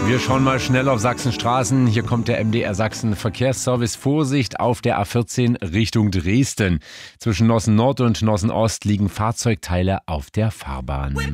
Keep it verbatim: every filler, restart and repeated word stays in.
Wir schauen mal schnell auf Sachsenstraßen. Hier kommt der M D R Sachsen Verkehrsservice. Vorsicht auf der A vierzehn Richtung Dresden. Zwischen Nossen Nord und Nossen Ost liegen Fahrzeugteile auf der Fahrbahn.